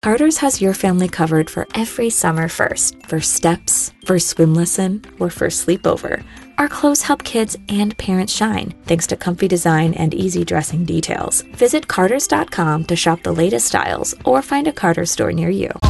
Carter's has your family covered for every summer first steps, first swim lesson, or first sleepover. Our clothes help kids and parents shine, thanks to comfy design and easy dressing details. Visit Carter's.com to shop the latest styles or find a Carter's store near you.